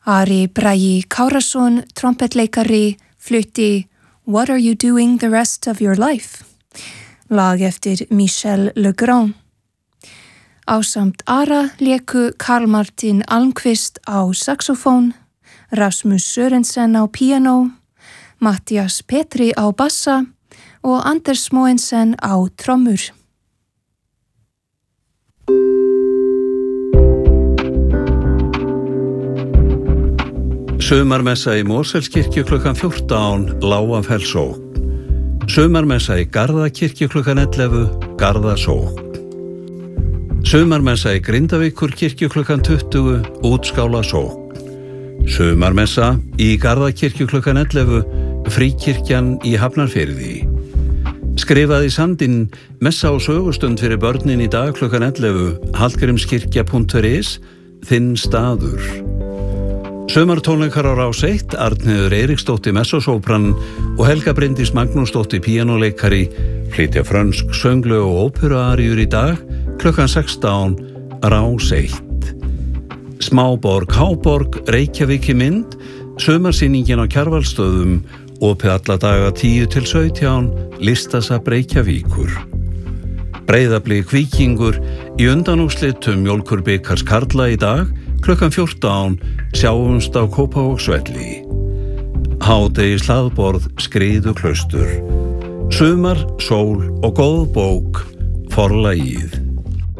Ari Bragi Kárason, trompetleikari, flutti What Are You Doing the Rest of Your Life? Lag eftir Michel Legrand. Ásamt Ara léku Karl Martin Almqvist á saxofón, Rasmus Sørensen á píanó, Mattias Petri á bassa og Anders Mogensen á trommur. Sumarmessa í Mosfellskirkju klukkan 14, Lágafellssókn. Sumarmessa í Garðakirkju klukkan 11, Garðasókn. Sumarmessa í Grindavíkurkirkju klukkan 20, Útskálasókn. Sumarmessa í Garðakirkju klukkan 11, Fríkirkjan í Hafnarfirði. Skrifað í sandinn messa og sögustund fyrir börnin í dag klukkan 11, hallgrímskirkja.is, þinn staður. Sumartónleikar á Rás 1, Arnheiður Eiríksdóttir messosópran og Helga Bryndís Magnúsdóttir píanóleikari flytja frönsk sönglög og óperuaríur í dag klukkan 16, Rás 1. Smáborg, Háborg, Reykjavík í mynd, sumarsýningin á Kjarvalsstöðum, opið alla daga 10 til 17, Listasafn Reykjavíkur. Breiðablik Víkingur í undanúrslitum Mjólkurbikars karla í dag klukkan 14, sjáumst á Kópavogsvelli. Hádegi hlaðborð, Skriðuklaustur. Sumar, sól og góð bók, Forlagið.